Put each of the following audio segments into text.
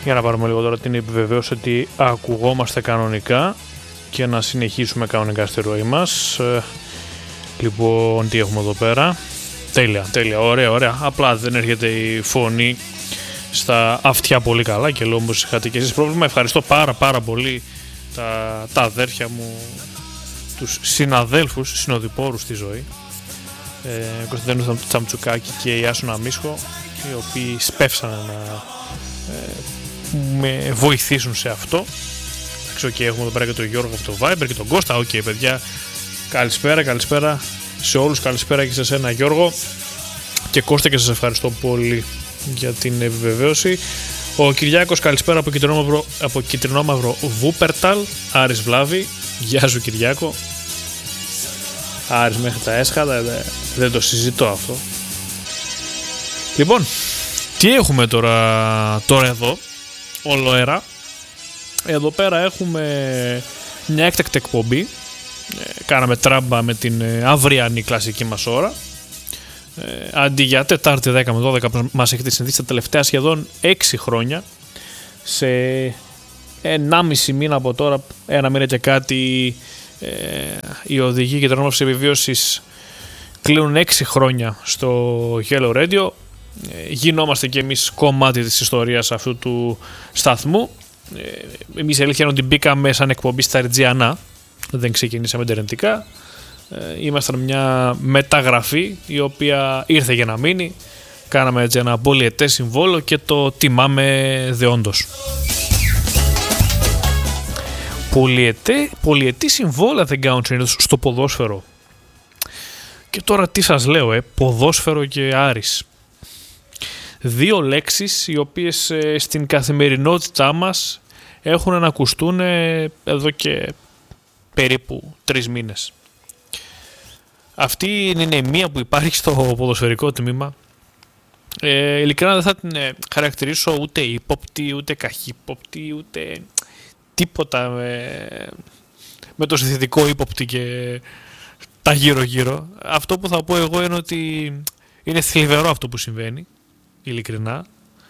Για να πάρουμε λίγο τώρα την επιβεβαίωση ότι ακουγόμαστε κανονικά και να συνεχίσουμε κανονικά στη ροή μας. Λοιπόν, τι έχουμε εδώ πέρα? Τέλεια, ωραία. Απλά δεν έρχεται η φωνή στα αυτιά πολύ καλά και λέω όμως είχατε και εσείς πρόβλημα. Ευχαριστώ πάρα πολύ τα αδέρφια μου, τους συναδέλφους, συνοδοιπόρους στη ζωή, Κωνσταντίνο Τσαμτσουκάκη και Ιάσονα Μίσχο, οι οποίοι σπεύσανε να με βοηθήσουν σε αυτό. Και έχουμε εδώ πέρα και τον Γιώργο από το Viber και τον Κώστα. Οκ, παιδιά, καλησπέρα σε όλους, καλησπέρα και σε σένα Γιώργο και Κώστα, και σας ευχαριστώ πολύ για την επιβεβαίωση. Ο Κυριάκος, καλησπέρα από Κιτρινόμαυρο Βούπερταλ, Άρης Βλάβη. Γεια σου Κυριάκο. Άρης μέχρι τα έσχατα, δεν το συζητώ αυτό. Λοιπόν, τι έχουμε τώρα εδώ, ολοέρα. Εδώ πέρα έχουμε μια έκτακτη εκπομπή. Κάναμε τράμπα με την αυριανή κλασική μας ώρα. Αντί για Τετάρτη 10 με 12 που μας έχετε συνηθίσει τα τελευταία σχεδόν 6 χρόνια, σε 1,5 μήνα από τώρα, 1 μήνα και κάτι, οι οδηγοί και τρονόμαυση επιβίωσης κλείνουν 6 χρόνια στο Hello Radio. Γινόμαστε και εμείς κομμάτι της ιστορίας αυτού του σταθμού. Εμείς η αλήθεια είναι ότι μπήκαμε σαν εκπομπή στα Ριτζιανά, δεν ξεκινήσαμε τερεντικά. Ήμασταν μια μεταγραφή η οποία ήρθε για να μείνει. Κάναμε έτσι ένα πολυετές συμβόλο και το τιμάμε δεόντως. Πολυετή συμβόλαια δεν κάνουν συνήθως στο ποδόσφαιρο. Και τώρα τι σας λέω, ποδόσφαιρο και Άρης. Δύο λέξεις οι οποίες στην καθημερινότητά μας έχουν να ακουστούν εδώ και περίπου 3 μήνες. Αυτή είναι η μία που υπάρχει στο ποδοσφαιρικό τμήμα. Ειλικρινά δεν θα την χαρακτηρίσω ούτε ύποπτη, ούτε καχύποπτη, ούτε τίποτα με το συνθετικό ύποπτη και τα γύρω-γύρω. Αυτό που θα πω εγώ είναι ότι είναι θλιβερό αυτό που συμβαίνει, ειλικρινά.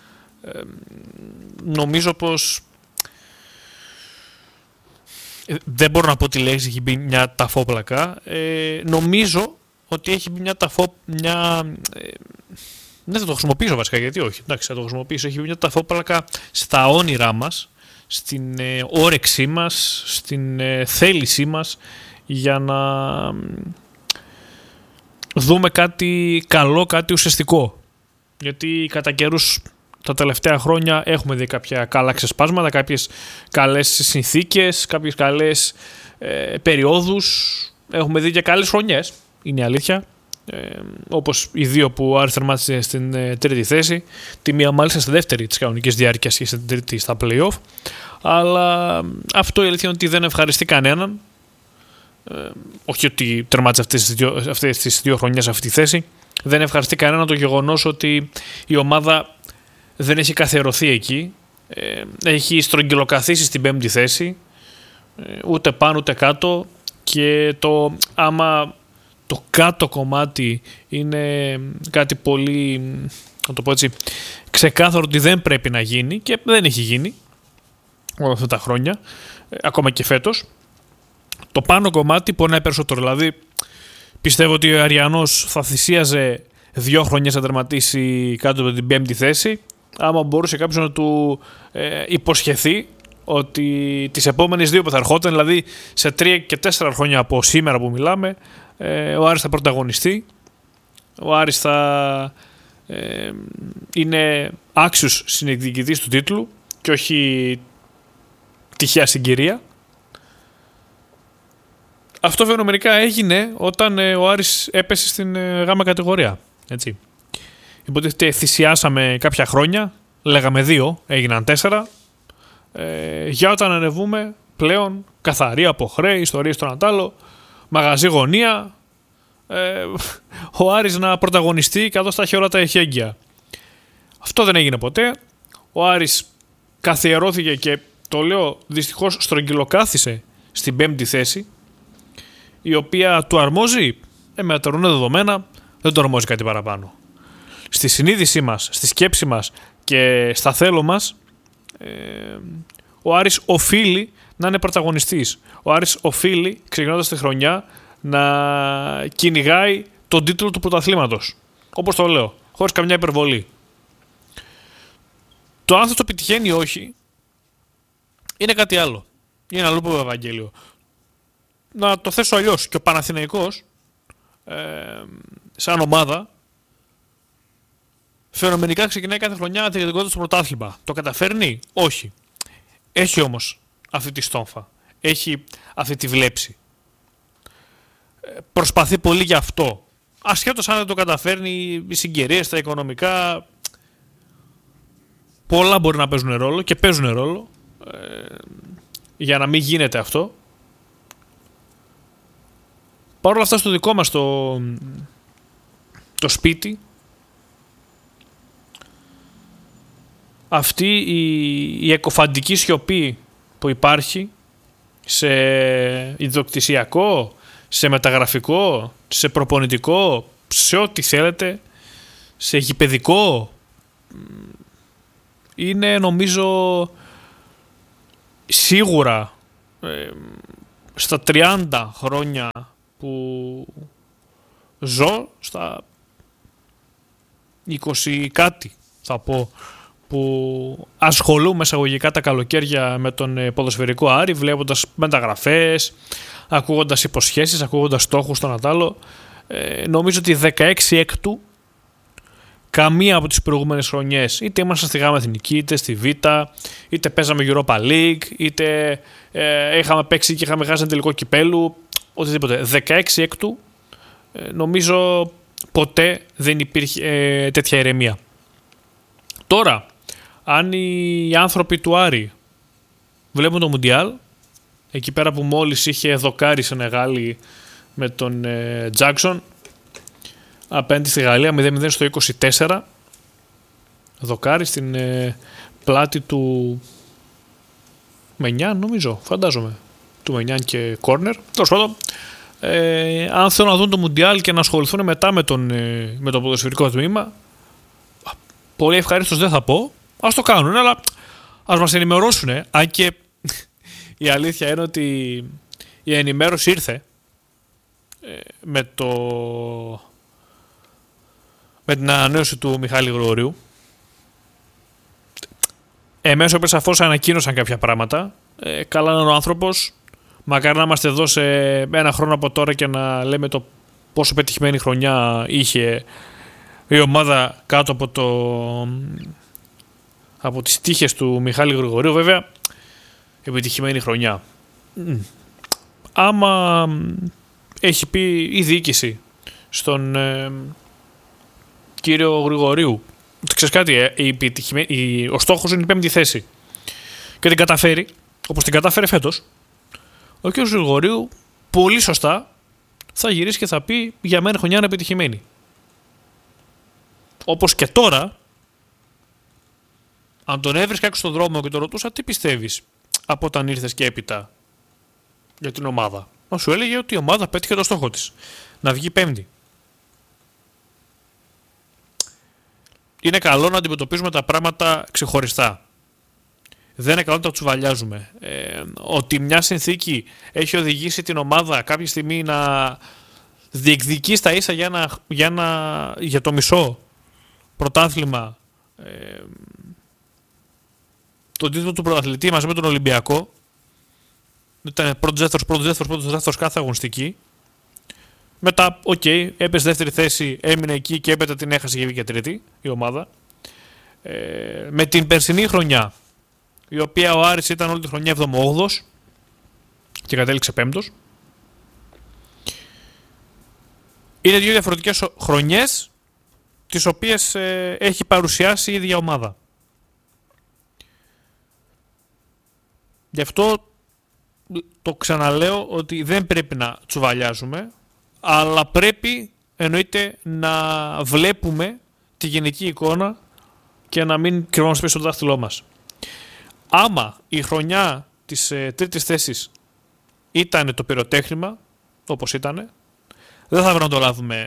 Νομίζω πως δεν μπορώ να πω τη λέξη, έχει μπει μια ταφόπλακα. Νομίζω ότι έχει μπει δεν θα το χρησιμοποιήσω βασικά, γιατί όχι. Εντάξει, θα το χρησιμοποιήσω. Έχει μπει μια ταφόπλακα στα όνειρά μας, στην όρεξή μας, στην θέλησή μας για να δούμε κάτι καλό, κάτι ουσιαστικό. Γιατί κατά καιρούς τα τελευταία χρόνια έχουμε δει κάποια καλά ξεσπάσματα, κάποιες καλές συνθήκες, κάποιες καλές περιόδους. Έχουμε δει και καλές χρονιές, είναι η αλήθεια. Όπως οι δύο που ο Άρης τερμάτισε στην τρίτη θέση, τη μία μάλιστα στη δεύτερη της κανονικής διάρκειας και στην τρίτη στα play-off. Αλλά αυτό η αλήθεια είναι ότι δεν ευχαριστεί κανέναν. Όχι ότι τερμάτισε αυτές τις δύο χρονιές αυτή τη θέση. Δεν ευχαριστεί κανέναν το γεγονός ότι η ομάδα δεν έχει καθιερωθεί εκεί. Έχει στρογγυλοκαθίσει στην 5η θέση. Ούτε πάνω ούτε κάτω. Και άμα το κάτω κομμάτι είναι κάτι πολύ, να το πω έτσι, ξεκάθαρο ότι δεν πρέπει να γίνει και δεν έχει γίνει όλα αυτά τα χρόνια, ακόμα και φέτος. Το πάνω κομμάτι μπορεί να είναι περισσότερο. Δηλαδή, πιστεύω ότι ο Αριανός θα θυσίαζε 2 χρονιές να τερματίσει κάτω από την 5η θέση, άμα μπορούσε κάποιος να του υποσχεθεί ότι τις επόμενες 2 που θα ερχόταν, δηλαδή σε 3 και 4 χρόνια από σήμερα που μιλάμε, ο Άρης θα πρωταγωνιστεί, ο Άρης θα είναι άξιος συνεκδικητής του τίτλου και όχι τυχαία συγκυρία. Αυτό φαινομενικά έγινε όταν ο Άρης έπεσε στην γάμα κατηγορία. Έτσι. Υποτίθεται θυσιάσαμε κάποια χρόνια, λέγαμε 2, έγιναν 4. Για όταν ανεβούμε πλέον καθαρή από χρέη, ιστορίες στον Ατάλο, μαγαζί γωνία, ο Άρης να πρωταγωνιστεί καθώς θα έχει όλα τα εχέγγυα. Αυτό δεν έγινε ποτέ. Ο Άρης καθιερώθηκε και το λέω δυστυχώς στρογγυλοκάθισε στην 5η θέση, η οποία του αρμόζει, με τα δεδομένα δεν του αρμόζει κάτι παραπάνω. Στη συνείδησή μας, στη σκέψη μας και στα θέλω μας ο Άρης οφείλει να είναι πρωταγωνιστής. Ο Άρης οφείλει, ξεκινώντας τη χρονιά, να κυνηγάει τον τίτλο του πρωταθλήματος. Όπως το λέω, χωρίς καμιά υπερβολή. Το αν θα το πετυχαίνει ή όχι, είναι κάτι άλλο. Είναι ένα άλλο Ευαγγέλιο. Να το θέσω αλλιώς. Και ο Παναθηναϊκός, σαν ομάδα, φαινομενικά ξεκινάει κάθε χρονιά διεκδικώντας το πρωτάθλημα. Το καταφέρνει? Όχι. Έχει όμως αυτή τη στόμφα. Έχει αυτή τη βλέψη. Προσπαθεί πολύ γι' αυτό. Ασχέτως αν δεν το καταφέρνει, οι συγκαιρίες, τα οικονομικά, πολλά μπορεί να παίζουν ρόλο και παίζουν ρόλο για να μην γίνεται αυτό. Παρ' όλα αυτά στο δικό μας το σπίτι, αυτή η εκοφαντική σιωπή που υπάρχει σε ιδιοκτησιακό, σε μεταγραφικό, σε προπονητικό, σε ό,τι θέλετε, σε γηπεδικό, είναι νομίζω σίγουρα στα 30 χρόνια που ζω, στα 20 κάτι θα πω, που ασχολούμαι εισαγωγικά τα καλοκαίρια με τον ποδοσφαιρικό Άρη, βλέποντας μεταγραφές, ακούγοντας υποσχέσεις, ακούγοντας στόχους στον Ατάλο, νομίζω ότι 16 έκτου καμία από τις προηγούμενες χρονιές, είτε ήμασταν στη Γάμα Εθνική, είτε στη Β, είτε παίζαμε Europa League, είτε είχαμε παίξει και είχαμε χάσει ένα τελικό κυπέλου, οτιδήποτε. 16 έκτου νομίζω ποτέ δεν υπήρχε τέτοια ηρεμία. Τώρα, αν οι άνθρωποι του Άρη βλέπουν το Μουντιάλ, εκεί πέρα που μόλις είχε δοκάρει σε Νεγάλη με τον Τζάκσον απέναντι στη Γαλλία 0-0 στο 24, δοκάρει στην πλάτη του Μενιάν, νομίζω, φαντάζομαι, του Μενιάν και κόρνερ. Τέλος πάντων, αν θέλουν να δουν το Μουντιάλ και να ασχοληθούν μετά με το ποδοσφαιρικό τμήμα, πολύ ευχαρίστως δεν θα πω, ας το κάνουν, αλλά ας μας ενημερώσουν, αν και η αλήθεια είναι ότι η ενημέρωση ήρθε με την ανανέωση του Μιχάλη Γρηγορίου. Εμέσω σαφώς ανακοίνωσαν κάποια πράγματα. Καλά είναι ο άνθρωπος. Μακάρι να είμαστε εδώ σε ένα χρόνο από τώρα και να λέμε το πόσο πετυχημένη χρονιά είχε η ομάδα κάτω από τις τύχες του Μιχάλη Γρηγορίου. Βέβαια, επιτυχημένη χρονιά. Άμα έχει πει η διοίκηση στον κύριο Γρηγορίου, ξέρεις κάτι, ο στόχος είναι η 5η θέση και την καταφέρει, όπως την κατάφερε φέτος, ο κύριος Γρηγορίου πολύ σωστά θα γυρίσει και θα πει για μένα χρονιά είναι επιτυχημένη. Όπως και τώρα, αν τον έβρισκα έξω στον δρόμο και τον ρωτούσα τι πιστεύεις από όταν ήρθες και έπειτα για την ομάδα, να σου έλεγε ότι η ομάδα πέτυχε το στόχο της, να βγει 5η. Είναι καλό να αντιμετωπίζουμε τα πράγματα ξεχωριστά. Δεν είναι καλό να τα τσουβαλιάζουμε. Ότι μια συνθήκη έχει οδηγήσει την ομάδα κάποια στιγμή να διεκδικεί στα ίσα για το μισό πρωτάθλημα, τον τίτλο του πρωταθλητή μαζί με τον Ολυμπιακό. Ήταν πρώτος δεύτερος κάθε αγωνιστική. Μετά, έπεσε δεύτερη θέση, έμεινε εκεί και έπειτα την έχασε και βγήκε τρίτη η ομάδα. Με την περσινή χρονιά, η οποία ο Άρης ήταν όλη τη χρονιά 7ο-8ος και κατέληξε 5ος. Είναι δύο διαφορετικές χρονιές τις οποίες έχει παρουσιάσει η ίδια ομάδα. Γι' αυτό το ξαναλέω ότι δεν πρέπει να τσουβαλιάζουμε, αλλά πρέπει εννοείται να βλέπουμε τη γενική εικόνα και να μην κρυβόμαστε πίσω στο δάχτυλό μας. Άμα η χρονιά της τρίτης θέσης ήταν το πυροτέχνημα, όπως ήταν, δεν θα πρέπει να το λάβουμε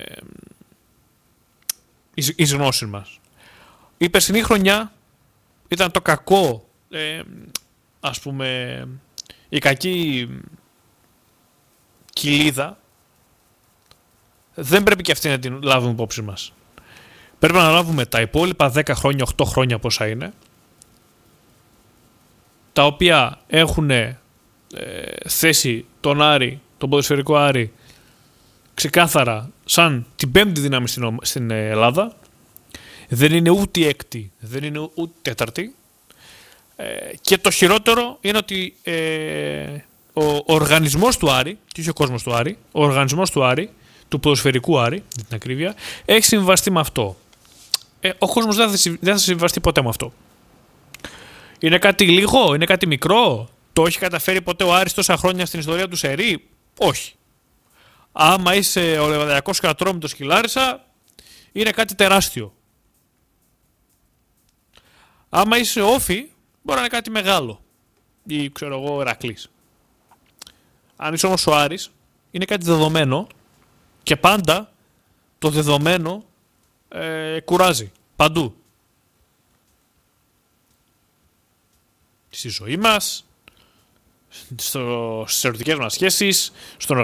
εις γνώσεις μας. Η περσινή χρονιά ήταν το κακό, ας πούμε, η κακή κοιλίδα, δεν πρέπει και αυτή να την λάβουμε υπόψη μας. Πρέπει να λάβουμε τα υπόλοιπα 10 χρόνια, 8 χρόνια πόσα είναι, τα οποία έχουν θέσει τον Άρη, τον ποδοσφαιρικό Άρη, ξεκάθαρα σαν την πέμπτη δύναμη στην Ελλάδα. Δεν είναι ούτε η έκτη, δεν είναι ούτε η τέταρτη. Και το χειρότερο είναι ότι ο οργανισμός του Άρη, και όχι ο κόσμος του Άρη, ο οργανισμός του Άρη, του ποδοσφαιρικού Άρη, για την ακρίβεια, έχει συμβαστεί με αυτό. Ο κόσμος δεν θα συμβαστεί ποτέ με αυτό. Είναι κάτι λίγο, είναι κάτι μικρό. Το έχει καταφέρει ποτέ ο Άρης τόσα χρόνια στην ιστορία του ΣΕΡΗ? Όχι. Άμα είσαι ο Λεβαδιακός και ο Ατρόμητος και η Λάρισα, είναι κάτι τεράστιο. Άμα είσαι Όφη, μπορεί να είναι κάτι μεγάλο. Ή ξέρω εγώ, Ηρακλής. Αν είσαι όμως ο Άρης, είναι κάτι δεδομένο και πάντα το δεδομένο κουράζει. Παντού. Στη ζωή μας, στις ερωτικές μας σχέσεις, στον